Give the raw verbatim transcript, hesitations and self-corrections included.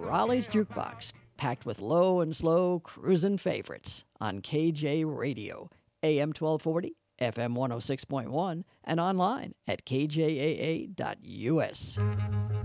Raleigh's Jukebox, packed with low and slow cruisin' favorites on K J Radio, A M twelve forty, F M one oh six point one, and online at k j a a dot u s.